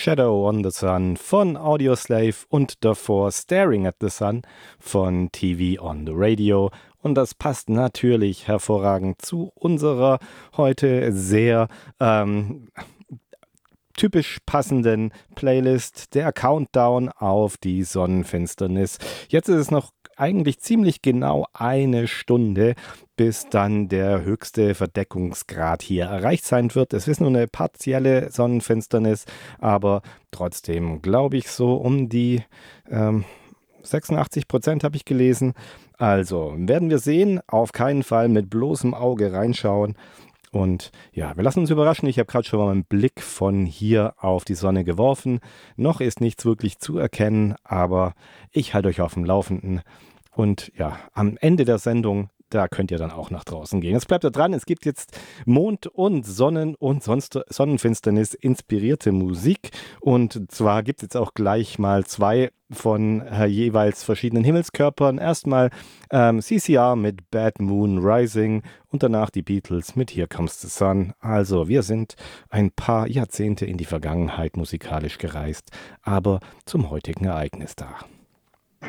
Shadow on the Sun von Audioslave und davor Staring at the Sun von TV on the Radio. Und das passt natürlich hervorragend zu unserer heute sehr typisch passenden Playlist, der Countdown auf die Sonnenfinsternis. Jetzt ist es noch eigentlich ziemlich genau eine Stunde, bis dann der höchste Verdeckungsgrad hier erreicht sein wird. Es ist nur eine partielle Sonnenfinsternis, aber trotzdem glaube ich so um die 86% habe ich gelesen. Also werden wir sehen, auf keinen Fall mit bloßem Auge reinschauen. Und ja, wir lassen uns überraschen. Ich habe gerade schon mal einen Blick von hier auf die Sonne geworfen. Noch ist nichts wirklich zu erkennen, aber ich halte euch auf dem Laufenden. Und ja, am Ende der Sendung, da könnt ihr dann auch nach draußen gehen. Jetzt bleibt da dran, es gibt jetzt Mond- und Sonnen- und Sonnenfinsternis inspirierte Musik. Und zwar gibt es jetzt auch gleich mal zwei von jeweils verschiedenen Himmelskörpern. Erstmal CCR mit Bad Moon Rising und danach die Beatles mit Here Comes the Sun. Also wir sind ein paar Jahrzehnte in die Vergangenheit musikalisch gereist, aber zum heutigen Ereignis da.